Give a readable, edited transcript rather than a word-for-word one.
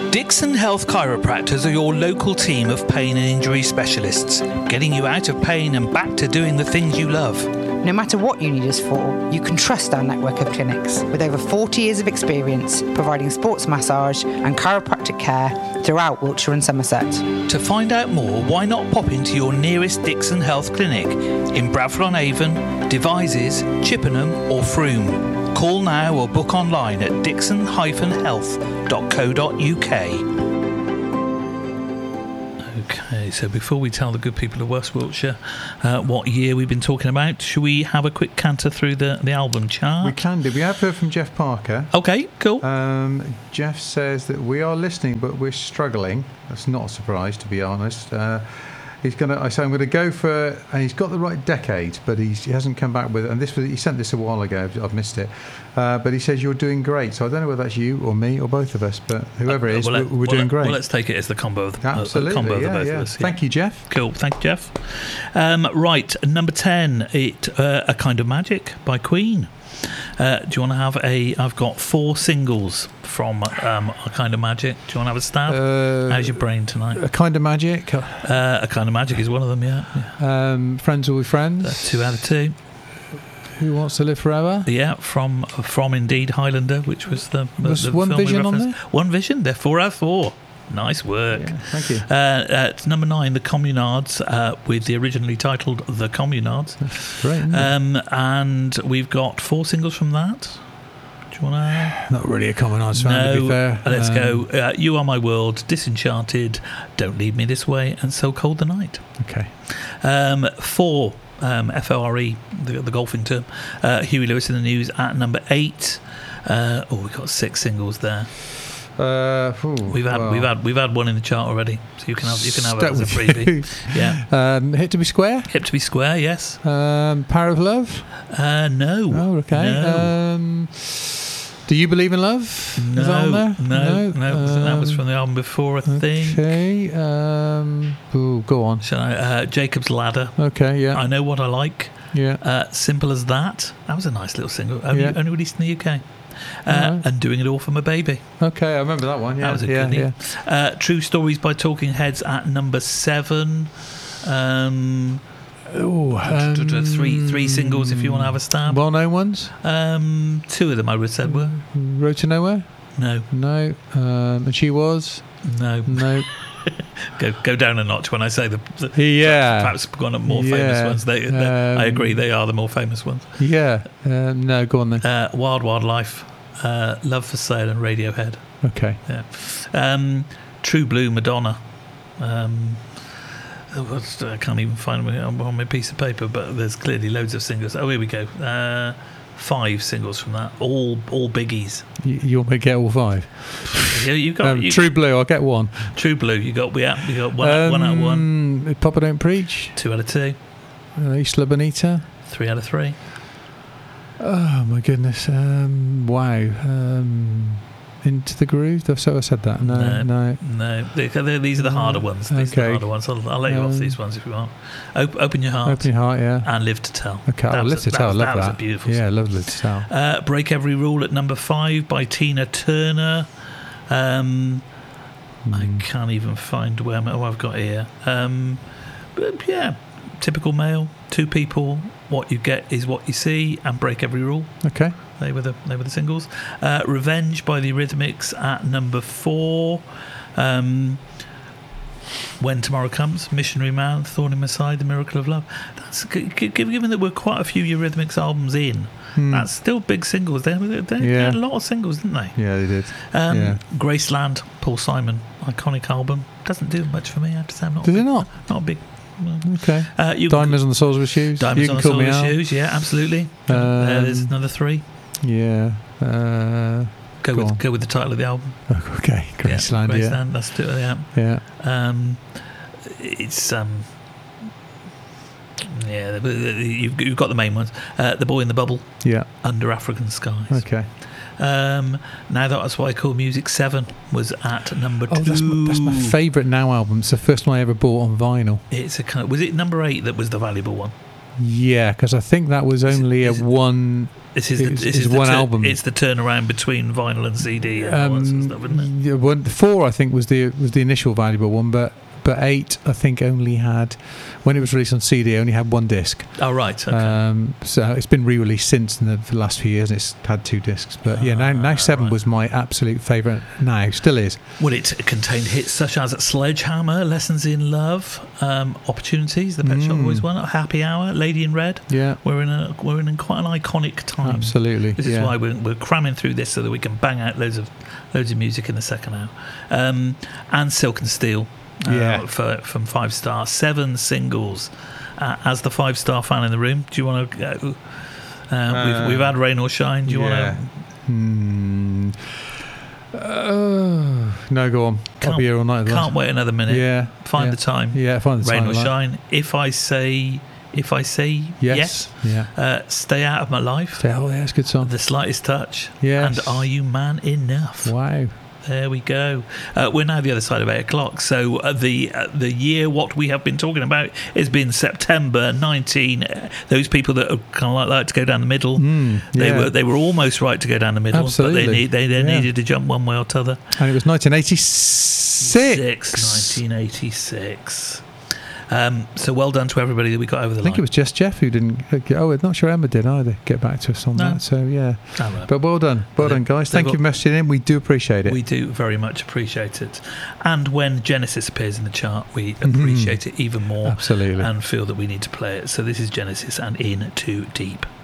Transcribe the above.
Dixon Health Chiropractors are your local team of pain and injury specialists, getting you out of pain and back to doing the things you love. No matter what you need us for, you can trust our network of clinics with over 40 years of experience providing sports massage and chiropractic care throughout Wiltshire and Somerset. To find out more, why not pop into your nearest Dixon Health Clinic in Bradford-on-Avon, Devizes, Chippenham or Frome. Call now or book online at dixon-health.co.uk. Okay, so before we tell the good people of West Wiltshire what year we've been talking about, should we have a quick canter through the album chart? We can do. We have heard from Jeff Parker. Okay, cool. Jeff says that we are listening, but we're struggling. That's not a surprise, to be honest. I'm going to go for, and he's got the right decade, but he hasn't come back with it. And he sent this a while ago. I've missed it. But he says you're doing great. So I don't know whether that's you or me or both of us, but whoever it is, we're doing great. Well, let's take it as the combo of the Absolutely, combo of the both of us. Yeah. Thank you, Jeff. Cool, thank you, Jeff. Right, number 10, A Kind of Magic by Queen. Do you want to have I've got 4 singles from A Kind of Magic. Do you want to have a stab? How's your brain tonight? A Kind of Magic. A Kind of Magic is one of them, yeah. Friends Will Be Friends. 2 out of 2. Who Wants to Live Forever? Yeah, from Indeed Highlander, which was the One film Vision on there? One Vision, they're 4 out of 4. Nice work. Yeah, thank you. Number 9, The Communards, with the originally titled The Communards. That's great. And we've got 4 singles from that. Do you want to? Not really a Communards fan, to be fair. Let's go. You Are My World, Disenchanted, Don't Leave Me This Way, and So Cold the Night. Okay. 4. FORE, the golfing term. Huey Lewis in the News at number 8. We've got 6 singles there. We've had one in the chart already, so you can have it as a freebie. Yeah. Hip to Be Square. Hip to Be Square, yes. Power of Love. No. Oh, okay. No. Do You Believe in Love? No. Is that on there? No. That was from the album before, I think. Okay. Go on. Shall I? Jacob's Ladder. Okay. Yeah. I Know What I Like. Yeah. Simple as That. That was a nice little single. Only released in the UK. And Doing It All for My Baby. Okay, I remember that one. Yeah, that was a goodie. Yeah. True Stories by Talking Heads at number 7. 3 singles if you want to have a stab. Well-known ones. 2 of them I would have said were Road to Nowhere. No. And She Was. No. Go down a notch when I say the perhaps one of the more famous ones. I agree, they are the more famous ones. Yeah. No, go on then. Wild Wildlife, Love for Sale, and Radiohead. Okay. Yeah. True Blue, Madonna. I can't even find them on my piece of paper, but there's clearly loads of singles. Oh, here we go. 5 singles from that, all biggies. You want me to get all 5? You got True Blue. I'll get 1. True Blue. You got one out of 1. Papa Don't Preach. 2 out of 2. Isla Bonita. 3 out of 3. Oh my goodness! Wow. Into the Groove. So I said that. No. These are the harder ones. These are the harder ones. I'll let you off these ones if you want. Open Your Heart. Open Your Heart. Yeah. And Live to Tell. Okay. Live to Tell. I love that. That was a beautiful song. Yeah, I love Live to Tell. Break Every Rule at number 5 by Tina Turner. I can't even find where I've got here. But yeah, Typical Male, 2 People, What You Get Is What You See, and Break Every Rule. Okay. They were the singles. Revenge by the Eurythmics at number 4. When Tomorrow Comes, Missionary Man, Thorn in My Side, The Miracle of Love. That's given that we're quite a few Eurythmics albums in. That's still big singles. They had a lot of singles, didn't they? Yeah, they did. Graceland, Paul Simon, iconic album. Doesn't do much for me. I have to say, I'm not. Did it not? Not a big. Okay. Diamonds on the Soles of His Shoes. Diamonds on the Soles of His Shoes. Yeah, absolutely. There's another 3. Yeah. Go with the title of the album. Okay, Graceland. Graceland. That's it. Yeah. It's you've got the main ones. The Boy in the Bubble. Yeah. Under African Skies. Okay. Now That's Why I Call Music 7 was at number 2. That's my favourite Now album. It's the first one I ever bought on vinyl. Was it number 8 that was the valuable one? Yeah, because I think that was only a one This is one album. It's the turnaround between vinyl and CD and all that sort of stuff, isn't it? Yeah, 4, I think, was the initial valuable one, but 8, I think, only had, when it was released on CD, only had 1 disc. Oh, right. Okay. So it's been re-released since in the last few years, and it's had 2 discs. But now 7 was my absolute favourite. Now, still is. Well, it contained hits such as Sledgehammer, Lessons in Love, Opportunities, the Pet Shop Boys one, Happy Hour, Lady in Red. Yeah, we're in quite an iconic time. Absolutely. This is why we're cramming through this so that we can bang out loads of music in the second hour. And Silk and Steel. From 5 Star, 7 singles. As the 5 Star fan in the room, do you want to go? We've had Rain or Shine. Do you want to? No, go on. I'll be here all night. Can't wait another minute. Yeah. Find the time. Yeah, find the Rain time. Rain or Shine. If I say yes. Yeah. Stay Out of My Life. That's a good song. The Slightest Touch. Yes. And Are You Man Enough? Wow. There we go. We're now the other side of 8 o'clock. So the year, what we have been talking about, has been September 19. Those people that are kind of like to go down the middle, they were almost right to go down the middle. Absolutely. But they needed to jump one way or t'other. And it was 1986. 1986. So well done to everybody that we got over the line. I think it was just Jeff who didn't. I'm not sure Emma did either. Get back to us on that. So yeah, but well done, guys. Thank you for messaging in. We do appreciate it. We do very much appreciate it. And when Genesis appears in the chart, we appreciate it even more. Absolutely, and feel that we need to play it. So this is Genesis and In Too Deep.